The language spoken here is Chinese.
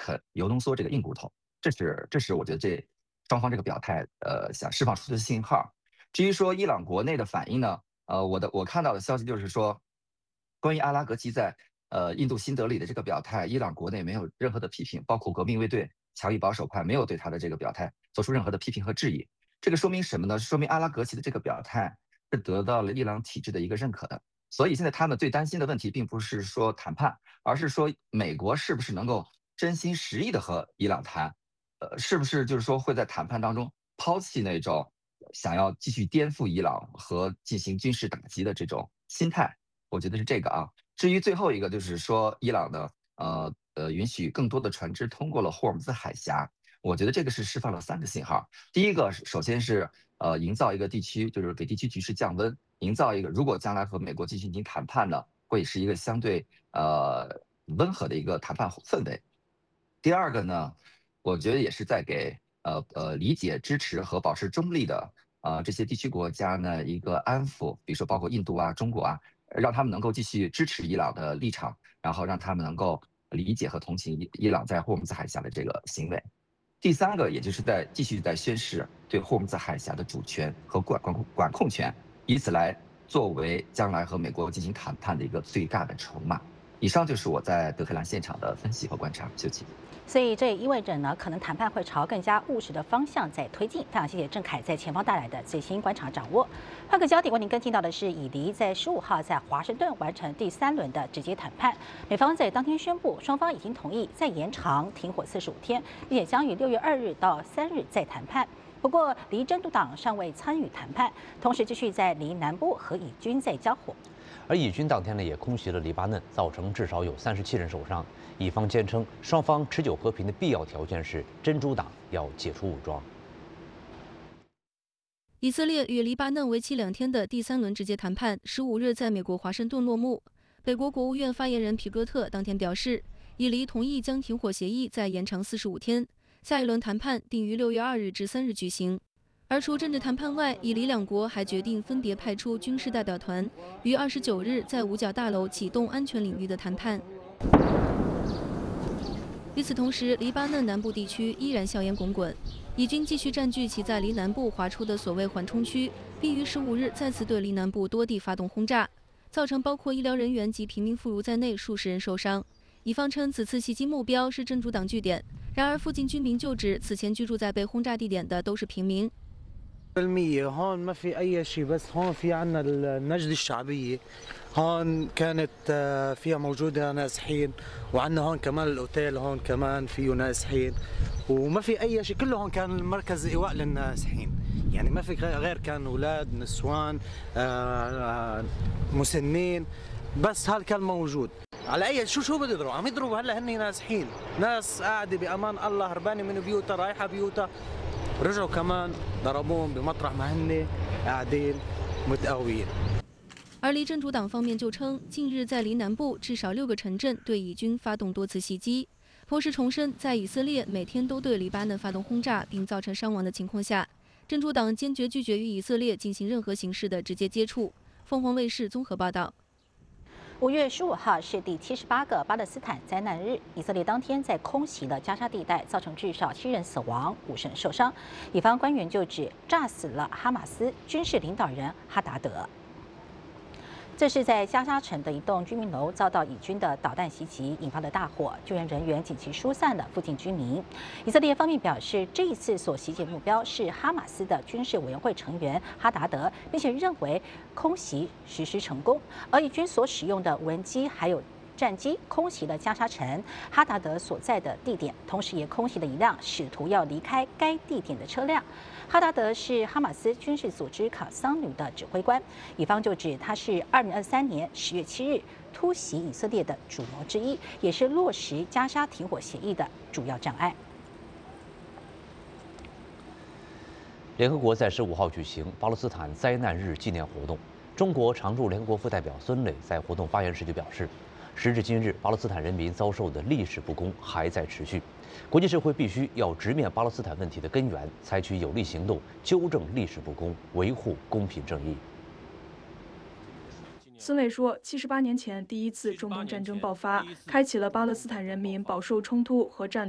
肯油浓缩这个硬骨头。这是我觉得这双方这个表态，想释放出的信号。至于说伊朗国内的反应呢，我看到的消息就是说，关于阿拉格齐在印度新德里的这个表态，伊朗国内没有任何的批评，包括革命卫队、强硬保守派没有对他的这个表态做出任何的批评和质疑。这个说明什么呢？说明阿拉格齐的这个表态是得到了伊朗体制的一个认可的。所以现在他们最担心的问题，并不是说谈判，而是说美国是不是能够真心实意的和伊朗谈，是不是就是说会在谈判当中抛弃那种想要继续颠覆伊朗和进行军事打击的这种心态？我觉得是这个啊。至于最后一个，就是说伊朗的允许更多的船只通过了霍尔木兹海峡，我觉得这个是释放了3个信号。第一个是首先是营造一个地区，就是给地区局势降温，营造一个如果将来和美国进行谈判呢，会是一个相对温和的一个谈判氛围。第二个呢，我觉得也是在给理解、支持和保持中立的这些地区国家呢一个安抚，比如说包括印度啊、中国啊，让他们能够继续支持伊朗的立场，然后让他们能够理解和同情伊朗在霍尔木兹海峡的这个行为。第三个，也就是继续在宣示对霍尔木兹海峡的主权和管控权，以此来作为将来和美国进行谈判的一个最大的筹码。以上就是我在德黑兰现场的分析和观察。休息。 所以这也意味着呢，可能谈判会朝更加务实的方向在推进。非常谢谢郑凯在前方带来的最新观察掌握。换个焦点，为您跟进到的是，以黎在15号在华盛顿完成第3轮的直接谈判。美方在当天宣布，双方已经同意再延长停火45天，并且将于6月2日到3日再谈判。不过，黎真主党尚未参与谈判，同时继续在黎南部和以军在交火。 而以军当天呢也空袭了黎巴嫩，造成至少有37人受伤。以方坚称，双方持久和平的必要条件是真主党要解除武装。 以色列与黎巴嫩为期2天的第3轮直接谈判，15日在美国华盛顿落幕。美国国务院发言人皮戈特当天表示，以黎同意将停火协议再延长45天，下一轮谈判定于6月2日至3日举行。而除政治谈判外，以黎两国还决定分别派出军事代表团，于29日在五角大楼启动安全领域的谈判。与此同时，黎巴嫩南部地区依然硝烟滚滚，以军继续占据其在黎南部划出的所谓缓冲区，并于15日再次对黎南部多地发动轰炸，造成包括医疗人员及平民妇孺在内数十人受伤。以方称此次袭击目标是真主党据点，然而附近居民就指此前居住在被轰炸地点的都是平民。 المية هون ما في أي شيء بس هون في عنا النجدة الشعبية هون كانت فيها موجودة نازحين وعنا هون كمان الأوتيل هون كمان فيه نازحين وما في أي شيء كله هون كان المركز إيواء للنازحين يعني ما في غير كان أولاد نسوان مسنين بس هذا كان موجود على أي شو بده يضربوا عم يضربوا هلا هن نازحين ناس قاعدة بأمان الله هربانة من بيوتها رايحة بيوتها رجعوا كمان ضربوهم بمطرح ما هن قاعدين متقويين。 而黎真主党方面就称，近日在黎南部至少6个城镇对以军发动多次袭击，同时重申，在以色列每天都对黎巴嫩发动轰炸并造成伤亡的情况下，真主党坚决拒绝与以色列进行任何形式的直接接触。凤凰卫视综合报道。 5月15号是第78个巴勒斯坦灾难日，以色列当天在空袭了加沙地带，造成至少7人死亡，50人受伤。以方官员就指炸死了哈马斯军事领导人哈达德。这是在加沙城的一栋居民楼遭到以军的导弹袭击，引发了大火，救援人员紧急疏散了附近居民。以色列方面表示，这一次所袭击目标是哈马斯的军事委员会成员哈达德，并且认为空袭实施成功，而以军所使用的无人机还有战机空袭了加沙城哈达德所在的地点，同时也空袭了一辆试图要离开该地点的车辆。哈达德是哈马斯军事组织卡桑旅的指挥官，以方就指他是2023年10月7日突袭以色列的主谋之一，也是落实加沙停火协议的主要障碍。 联合国在15号举行巴勒斯坦灾难日纪念活动，中国常驻联合国副代表孙磊在活动发言时就表示，时至今日，巴勒斯坦人民遭受的历史不公还在持续，国际社会必须要直面巴勒斯坦问题的根源，采取有力行动，纠正历史不公，维护公平正义。 孙磊说，78年前第一次中东战争爆发，开启了巴勒斯坦人民饱受冲突和战